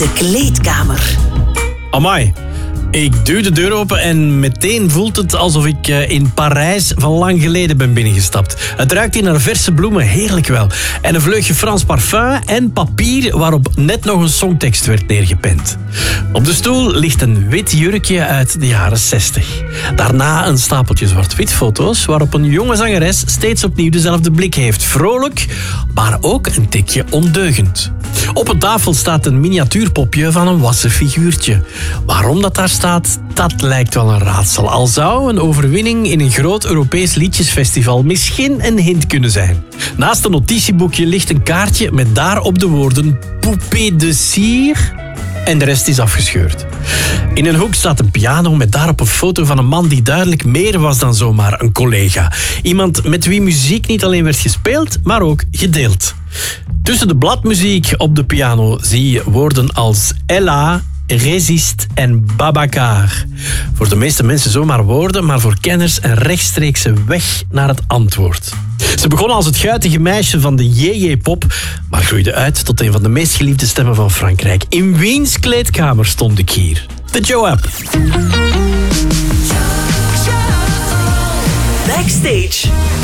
De kleedkamer. Amai. Ik duw de deur open en meteen voelt het alsof ik in Parijs van lang geleden ben binnengestapt. Het ruikt hier naar verse bloemen, heerlijk wel. En een vleugje Frans parfum en papier waarop net nog een songtekst werd neergepend. Op de stoel ligt een wit jurkje uit de jaren 60. Daarna een stapeltje zwart-wit foto's waarop een jonge zangeres steeds opnieuw dezelfde blik heeft. Vrolijk, maar ook een tikje ondeugend. Op een tafel staat een miniatuurpopje van een wassen figuurtje. Waarom dat daar staat, dat lijkt wel een raadsel. Al zou een overwinning in een groot Europees liedjesfestival misschien een hint kunnen zijn. Naast een notitieboekje ligt een kaartje met daarop de woorden Poupée de cire en de rest is afgescheurd. In een hoek staat een piano met daarop een foto van een man die duidelijk meer was dan zomaar een collega. Iemand met wie muziek niet alleen werd gespeeld, maar ook gedeeld. Tussen de bladmuziek op de piano zie je woorden als Ella, Resist en Babacar. Voor de meeste mensen zomaar woorden, maar voor kenners een rechtstreekse weg naar het antwoord. Ze begon als het guitige meisje van de JJ-pop, maar groeide uit tot een van de meest geliefde stemmen van Frankrijk. In wiens kleedkamer stond ik hier? De Joe-app. Backstage